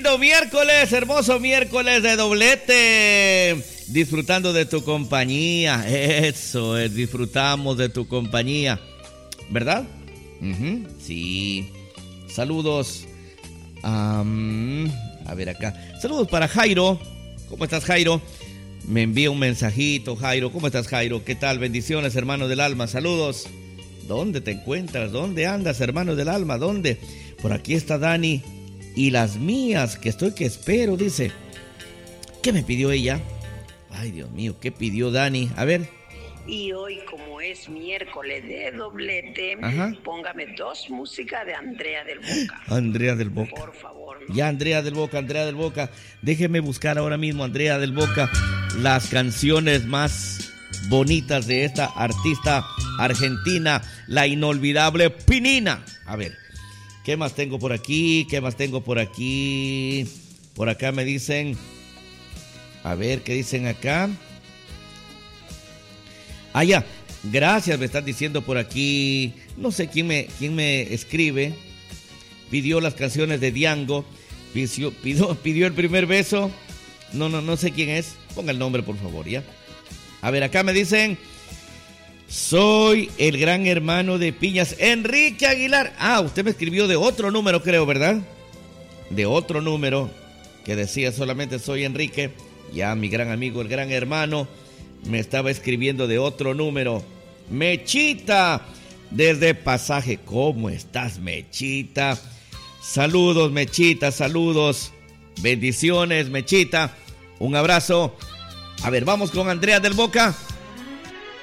lindo miércoles, hermoso miércoles de doblete. Disfrutando de tu compañía. Eso es, disfrutamos de tu compañía. ¿Verdad? Sí. Saludos. A ver acá. Saludos para Jairo. ¿Cómo estás, Jairo? Me envía un mensajito, Jairo. ¿Cómo estás, Jairo? ¿Qué tal? Bendiciones, hermano del alma. Saludos. ¿Dónde te encuentras? ¿Dónde andas, hermano del alma? ¿Dónde? Por aquí está Dani. Y las mías, que estoy que espero, dice. ¿Qué me pidió ella? Ay, Dios mío, ¿qué pidió Dani? A ver. Y hoy, como es miércoles de doblete, póngame 2 músicas de Andrea del Boca. Andrea del Boca. Por favor. ¿No? Ya, Andrea del Boca. Déjeme buscar ahora mismo, Andrea del Boca, las canciones más bonitas de esta artista argentina, la inolvidable Pinina. A ver, ¿qué más tengo por aquí? Por acá me dicen... A ver, ¿qué dicen acá? Ah, ya. Gracias, me están diciendo por aquí. No sé quién me escribe. Pidió las canciones de Diango. Pidió el primer beso. No sé quién es. Ponga el nombre, por favor, ¿ya? A ver, acá me dicen... Soy el gran hermano de Piñas, Enrique Aguilar. Ah, usted me escribió de otro número, creo, ¿verdad? De otro número que decía solamente soy Enrique. Ya mi gran amigo, el gran hermano, me estaba escribiendo de otro número. Mechita, desde Pasaje. ¿Cómo estás, Mechita? Saludos, Mechita, saludos. Bendiciones, Mechita. Un abrazo. A ver, vamos con Andrea del Boca.